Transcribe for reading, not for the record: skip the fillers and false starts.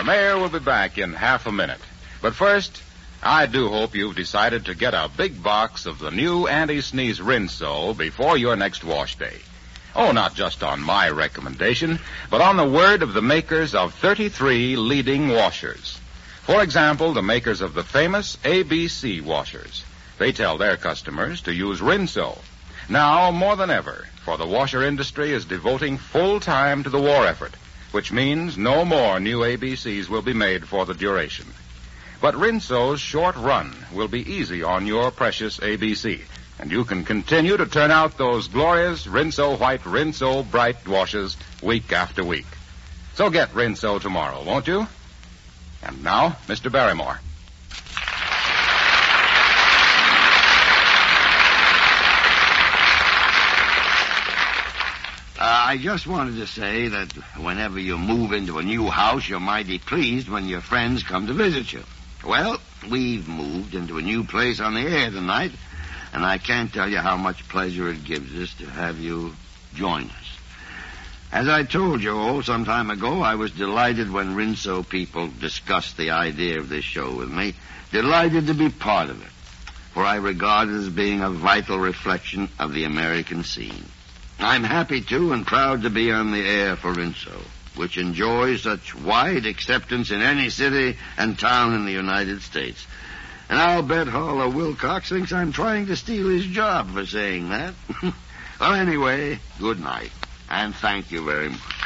The mayor will be back in half a minute. But first, I do hope you've decided to get a big box of the new anti-sneeze Rinso before your next wash day. Oh, not just on my recommendation, but on the word of the makers of 33 leading washers. For example, the makers of the famous ABC washers. They tell their customers to use Rinso. Now, more than ever, for the washer industry is devoting full time to the war effort, which means no more new ABCs will be made for the duration. But Rinso's short run will be easy on your precious ABC, and you can continue to turn out those glorious Rinso White, Rinso Bright washes week after week. So get Rinso tomorrow, won't you? And now, Mr. Barrymore. I just wanted to say that whenever you move into a new house, you're mighty pleased when your friends come to visit you. Well, we've moved into a new place on the air tonight, and I can't tell you how much pleasure it gives us to have you join us. As I told you all some time ago, I was delighted when Rinso people discussed the idea of this show with me. Delighted to be part of it, for I regard it as being a vital reflection of the American scene. I'm happy, too, and proud to be on the air for Rinso, which enjoys such wide acceptance in any city and town in the United States. And I'll bet Hawler Wilcox thinks I'm trying to steal his job for saying that. Well, anyway, good night, and thank you very much.